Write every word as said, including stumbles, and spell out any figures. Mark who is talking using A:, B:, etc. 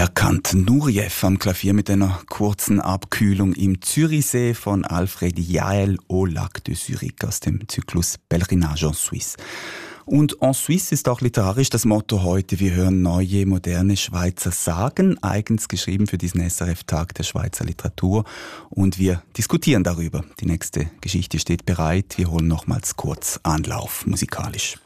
A: Erkannt. Nureyev am Klavier mit einer kurzen Abkühlung im Zürichsee von Alfred Jaël au Lac de Zurich aus dem Zyklus Pèlerinage en Suisse. Und en Suisse ist auch literarisch das Motto heute. Wir hören neue, moderne Schweizer Sagen, eigens geschrieben für diesen S R F-Tag der Schweizer Literatur. Und wir diskutieren darüber. Die nächste Geschichte steht bereit. Wir holen nochmals kurz Anlauf musikalisch.